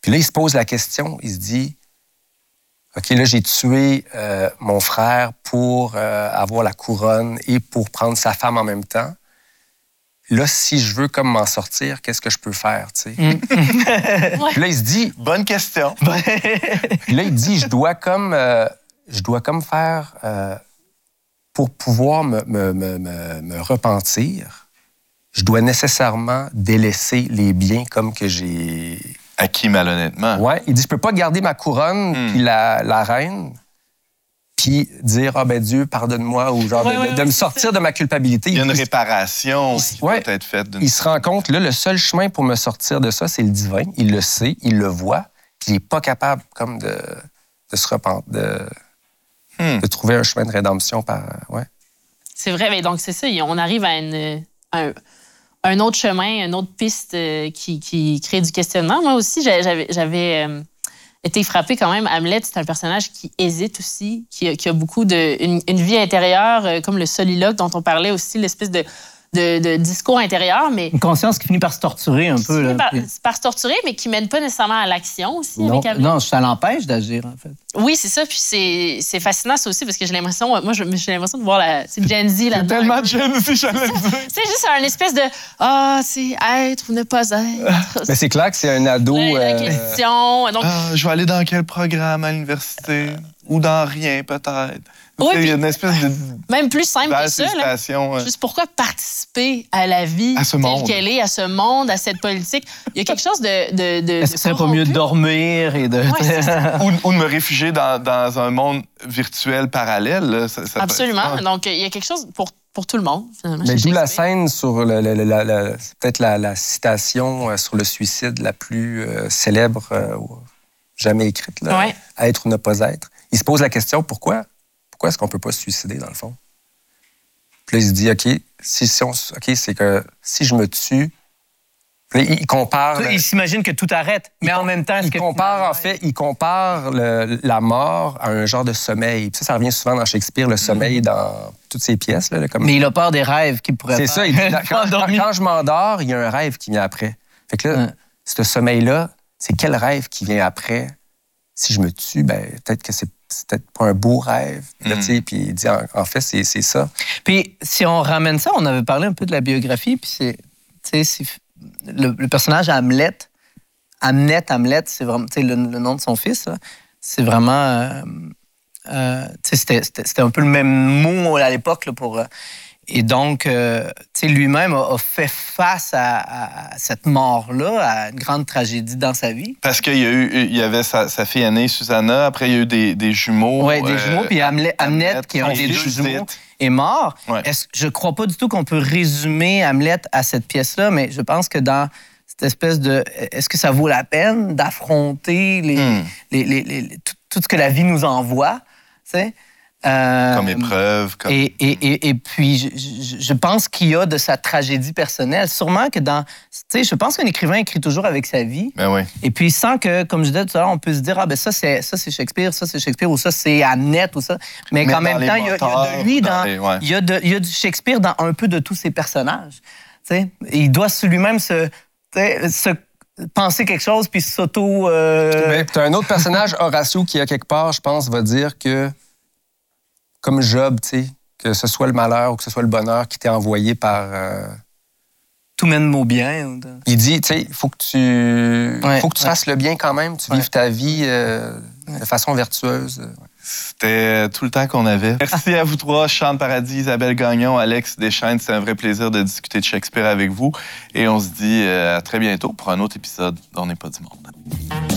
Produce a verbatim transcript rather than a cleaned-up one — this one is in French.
Puis là, il se pose la question, il se dit, OK, là, j'ai tué euh, mon frère pour euh, avoir la couronne et pour prendre sa femme en même temps. Là, si je veux comme m'en sortir, qu'est-ce que je peux faire, tu sais? Mm. Puis là, il se dit... Bonne question. Puis là, il dit, je dois comme, euh, je dois comme faire... Euh, pour pouvoir me, me, me, me, me repentir, je dois nécessairement délaisser les biens comme que j'ai... Acquis malhonnêtement. Ouais, il dit, je peux pas garder ma couronne mm. puis la, la reine puis dire, ah oh, ben Dieu, pardonne-moi, ou genre ouais, de, ouais, de, de me sortir de ma culpabilité. Il y a une il, réparation il, qui ouais, peut être faite. Il se rend compte, là, le seul chemin pour me sortir de ça, c'est le divin. Il le sait, il le voit, puis il n'est pas capable comme de, de se repentir, de, hmm. de trouver un chemin de rédemption par... Ouais. C'est vrai, mais donc c'est ça, on arrive à une, un, un autre chemin, une autre piste qui, qui crée du questionnement. Moi aussi, j'avais... j'avais euh, été frappé quand même. Hamlet, c'est un personnage qui hésite aussi, qui a, qui a beaucoup de... Une, une vie intérieure, euh, comme le soliloque dont on parlait aussi, l'espèce de, de, de discours intérieur, mais... Une conscience qui finit par se torturer un peu. Là, par, puis... par se torturer, mais qui ne mène pas nécessairement à l'action aussi non, avec Hamlet. Non, ça l'empêche d'agir, en fait. Oui, c'est ça. Puis c'est, c'est fascinant, ça aussi, parce que j'ai l'impression... Moi, j'ai l'impression de voir la... C'est Gen Z là-dedans. C'est tellement Gen Z, j'allais dire. C'est juste un espèce de... Ah, oh, c'est être ou ne pas être. Mais c'est clair que c'est un ado... La, la euh... question. Donc... Ah, je vais aller dans quel programme à l'université? Ou dans rien, peut-être. Oui, il y a une espèce de... Même plus simple que ça. Là. Ouais. Juste pourquoi participer à la vie à ce telle monde. qu'elle est, à ce monde, à cette politique? Il y a quelque chose de... de, de Est-ce que c'est pas mieux de dormir et de... Ouais, ou, ou de me réfugier dans, dans un monde virtuel parallèle. Là, ça, ça Absolument. Peut... Donc, il y a quelque chose pour, pour tout le monde, finalement. Mais d'où la scène sur le, le, le, la, la, peut-être la, la citation sur le suicide la plus euh, célèbre euh, jamais écrite, là, ouais. Être ou ne pas être. Il se pose la question, pourquoi? Pourquoi est-ce qu'on ne peut pas se suicider, dans le fond? Puis là, il se dit, OK, si, si on, OK, c'est que si je me tue... Puis là, il compare... Il s'imagine que tout arrête, mais en même temps... Il que compare, en fait, il compare le, la mort à un genre de sommeil. Puis ça, ça revient souvent dans Shakespeare, le sommeil, mm-hmm. dans toutes ses pièces. Là, comme... Mais il a peur des rêves qu'il pourrait c'est faire. C'est ça, il dit, quand, quand, quand je m'endors, il y a un rêve qui vient après. Fait que là, mm. ce sommeil-là, c'est quel rêve qui vient après? Si je me tue, ben peut-être que c'est c'est peut-être pas un beau rêve. Là, mm. Puis il dit, en, en fait, c'est, c'est ça. Puis si on ramène ça, on avait parlé un peu de la biographie, puis c'est, c'est le, le personnage Hamlet, Hamnet, Hamlet, c'est vraiment le, le nom de son fils, là, c'est vraiment... Euh, euh, c'était, c'était, c'était un peu le même mot à l'époque là, pour... Euh, et donc, euh, lui-même a, a fait face à, à, à cette mort-là, à une grande tragédie dans sa vie. Parce qu'il y a eu, il y avait sa, sa fille aînée, Susanna, après il y a eu des, des jumeaux. Oui, des euh, jumeaux, puis Hamlet, Hamlet, Hamlet qui est un des deux jumeaux, est mort. Ouais. Est-ce, je ne crois pas du tout qu'on peut résumer Hamlet à cette pièce-là, mais je pense que dans cette espèce de... Est-ce que ça vaut la peine d'affronter les, mm. les, les, les, les, tout, tout ce que la vie nous envoie, tu sais? Euh, comme épreuve. Comme... Et, et, et, et puis, je, je, je pense qu'il y a de sa tragédie personnelle. Sûrement que dans... Tu sais, je pense qu'un écrivain écrit toujours avec sa vie. Ben oui. Et puis, sans que, comme je disais tout à l'heure, on peut se dire, ah ben ça, c'est, ça, c'est Shakespeare, ça, c'est Shakespeare, ou ça, c'est Hamlet, ou ça. Mais, Mais qu'en même temps, il y, a, il y a de lui dans... dans les, ouais. il, y a de, il y a du Shakespeare dans un peu de tous ses personnages. Tu sais, il doit lui-même se... se penser quelque chose, puis s'auto... Euh... Mais t'as un autre personnage, Horatio, qui, à quelque part, je pense, va dire que comme Job, tu sais, que ce soit le malheur ou que ce soit le bonheur qui t'est envoyé par... Euh... Tout mène au bien. Ou de... Il dit, tu sais, il faut que tu, ouais, faut que tu ouais. fasses le bien quand même, tu ouais. vives ta vie euh, ouais. de façon vertueuse. C'était tout le temps qu'on avait. Merci à vous trois, Chante Paradis, Isabelle Gagnon, Alex Deschênes. C'est un vrai plaisir de discuter de Shakespeare avec vous. Et on se dit à très bientôt pour un autre épisode d'On n'est pas du monde.